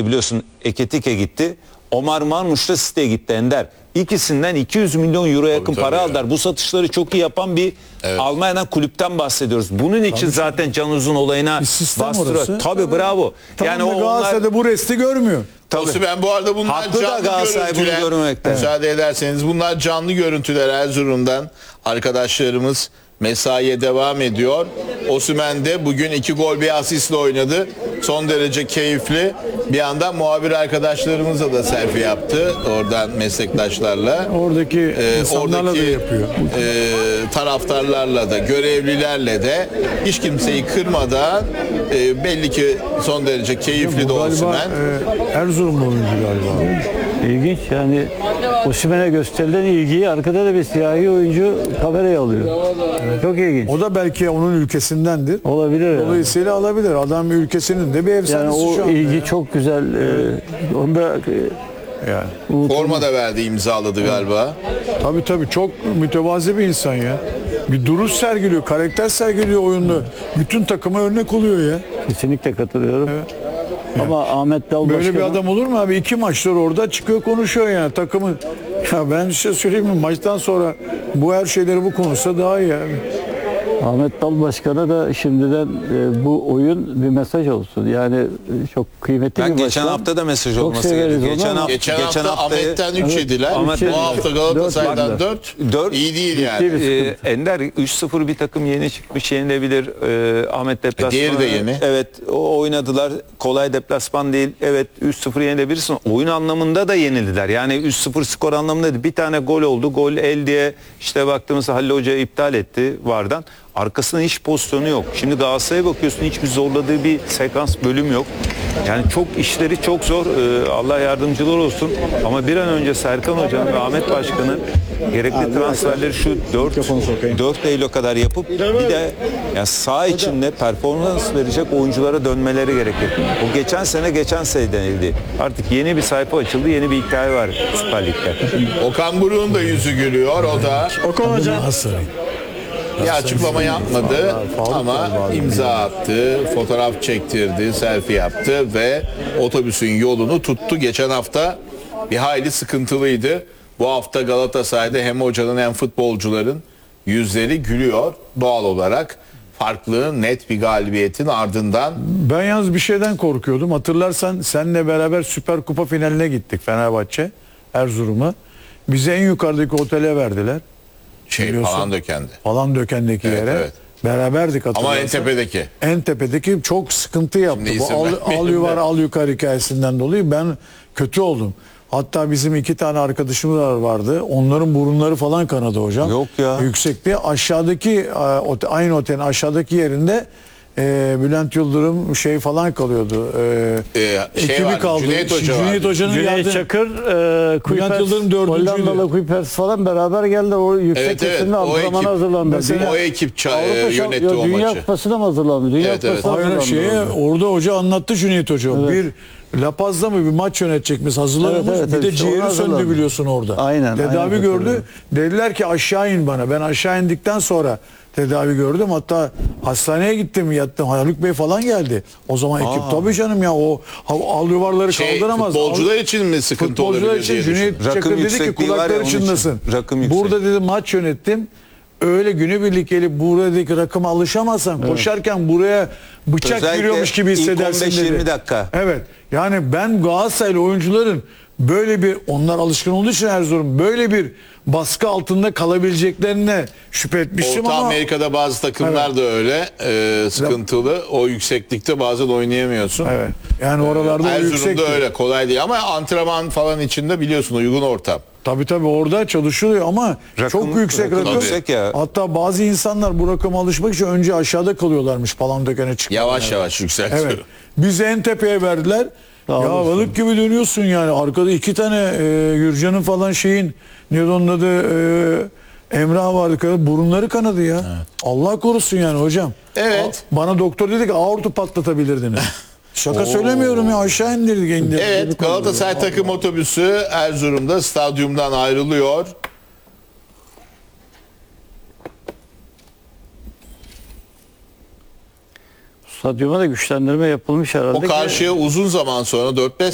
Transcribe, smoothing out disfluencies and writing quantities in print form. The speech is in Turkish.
gitti biliyorsun. Eketike gitti. Omar Marmuş da Site'ye gitti Ender. İkisinden 200 milyon euro yakın para aldılar. Bu satışları çok iyi yapan bir Almanya'dan kulüpten bahsediyoruz. Bunun için zaten Can Uzun olayına bastırıyor. Tabii bravo. Yani o Galatasaray'da bu resti görmüyor. Ben bu arada bunlar haklı da Galatasaray bunu görmekte. Müsaade ederseniz bunlar canlı görüntüler Erzurum'dan. Arkadaşlarımız mesaiye devam ediyor. Osimhen de bugün 2 gol bir asistle oynadı. Son derece keyifli. Bir yandan muhabir arkadaşlarımızla da selfie yaptı. Oradan meslektaşlarla. Oradaki insanlarla da yapıyor. Taraftarlarla da, görevlilerle de hiç kimseyi kırmadan belli ki son derece keyifli de Osimhen. Erzurumlu oyuncu galiba. İlginç yani Osimhen'e gösterilen ilgiyi arkada da bir siyahi oyuncu kameraya alıyor. Çok ilginç. O da belki onun ülkesindendir. Olabilir. Dolayısıyla alabilir. Adam ülkesinin de bir efsanesi yani şu o anda. ilgi çok güzel. Onda yani. Forma da verdi, imzaladı galiba. Tabii çok mütevazi bir insan ya. Bir duruş sergiliyor, karakter sergiliyor oyunda. Bütün takıma örnek oluyor ya. Kesinlikle katılıyorum. Evet. Ama Ahmet Dal Böyle Başkanı... bir adam olur mu abi? 2 maçlar orada çıkıyor konuşuyor yani takımı. Ya ben bir şey söyleyeyim mi? Maçtan sonra bu her şeyleri bu konuşsa daha iyi abi. Ahmet Dal Başkan'a da şimdiden bu oyun bir mesaj olsun. Yani çok kıymetli bir başkan. Geçen hafta da mesaj çok olması gerekiyor. Geçen hafta Ahmet'ten 3 yediler. Bu hafta Galatasaray'dan 4. İyi değil yani. Ender 3-0 bir takım yeni çıkmış, yenilebilir. Ahmet deplasmanı. Diğeri de yeni. Evet, o oynadılar. Kolay deplasman değil. Evet, 3-0 yenilebilirsin. Oyun anlamında da yenildiler. Yani 3-0 skor anlamında değil. Bir tane gol oldu. Gol el diye işte baktığımızda Halil Hoca iptal etti VAR'dan. Arkasında hiç pozisyonu yok. Şimdi Galatasaray'a bakıyorsun, hiçbir zorladığı bir sekans, bölüm yok. Yani çok işleri çok zor. Allah yardımcılar olsun. Ama bir an önce Serkan Hoca'nın ve Ahmet Başkan'ın gerekli transferleri şu 4 Eylül'e kadar yapıp bir de yani saha içinde performans verecek oyunculara dönmeleri gerekir. O geçen sene denildi. Artık yeni bir sayfa açıldı, yeni bir hikaye var Süper Lig'de. Okan Buruk'un da yüzü gülüyor. O da Okan Hoca bir açıklama yapmadı ama imza attı, fotoğraf çektirdi, selfie yaptı ve otobüsün yolunu tuttu. Geçen hafta bir hayli sıkıntılıydı. Bu hafta Galatasaray'da hem hocanın hem futbolcuların yüzleri gülüyor doğal olarak. Farklı net bir galibiyetin ardından. Ben yalnız bir şeyden korkuyordum. Hatırlarsan seninle beraber Süper Kupa finaline gittik Fenerbahçe, Erzurum'a. Bizi en yukarıdaki otele verdiler. Palandöken'deki yere. Evet. Beraberdik hatırlarsan. Ama en tepedeki. En tepedeki çok sıkıntı yaptı. Bu al yuvar al yukarı hikayesinden dolayı ben kötü oldum. Hatta bizim 2 tane arkadaşımız vardı. Onların burunları falan kanadı hocam. Yok ya. Yüksekte aşağıdaki aynı otelin aşağıdaki yerinde Bülent Yıldırım falan kalıyordu. Ekibi kaldı. Cüneyt Hoca'nın Cüneyt Çakır, Bülent Yıldırım 4. Hollandalı Kuipers falan beraber geldi. O yüksek kesimde antrenmana hazırlandı. O ekip yönetti o Dünya maçı. Kupası'na mı hazırlandı? Dünya Kupası'na hazırlandı. Orada hoca anlattı Cüneyt Hoca. Evet. Bir La Paz'da mı bir maç yönetecekmiş, hazırlanmış. Evet, bir de işte ciğeri söndü biliyorsun orada. Aynen. Tedavi gördü. Dediler ki aşağı in bana. Ben aşağı indikten sonra tedavi gördüm. Hatta hastaneye gittim, yattım. Haluk Bey falan geldi. O zaman ekip tabii canım ya o al yuvarları kaldıramaz. Futbolcular için mi sıkıntı olabilir diye için Cüneyt Çakır dedi ki kulakları çınlasın. Burada dedi maç yönettim. Öyle günübirlik gelip buradaki rakıma alışamazsan koşarken buraya bıçak özellikle giriyormuş gibi hissedersin dedi. 15-20 dakika. Evet. Yani ben Galatasaraylı oyuncuların böyle bir, onlar alışkın olduğu için Erzurum, böyle bir baskı altında kalabileceklerine şüphe etmiştim ama Amerika'da bazı takımlar da öyle sıkıntılı. O yükseklikte bazen oynayamıyorsun. Evet. Yani oralarda Erzurum'da öyle kolay değil ama antrenman falan içinde biliyorsun uygun ortam. Tabii orada çalışılıyor ama çok yüksek rakım. Ya. Hatta bazı insanlar bu rakama alışmak için önce aşağıda kalıyorlarmış Palandöken'e çıkmadan. Yavaş yavaş yükseltiyor. Evet. Bizi en tepeye verdiler. Ya balık gibi dönüyorsun yani. Arkada 2 tane Gürcan'ın falan neydi onun adı, Emrah vardı. Burunları kanadı ya. Evet. Allah korusun yani hocam. Evet. Bana doktor dedi ki aortu patlatabilirdiniz. Şaka söylemiyorum ya, aşağı indirdik. Evet, Galatasaray takım otobüsü Erzurum'da stadyumdan ayrılıyor. Stadyuma da güçlendirme yapılmış herhalde. O karşıya uzun zaman sonra 4-5